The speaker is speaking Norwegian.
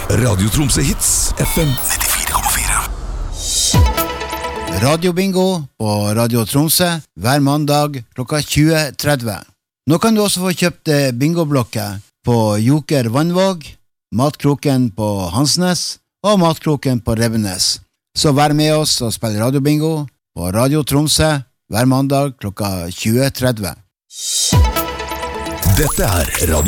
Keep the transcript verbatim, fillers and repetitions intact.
Radio Tromsø Hits, F M nittifire komma fire. Radio Bingo på Radio Tromsø hver mandag klokka tjue tretti. Nå kan du også få kjøpt bingoblokker på Joker Vannvåg, Matkroken på Hansnes og Matkroken på Rebbenes. Så vær med oss og spill Radio Bingo på Radio Tromsø hver mandag klokka tjue tretti. Dette er Radio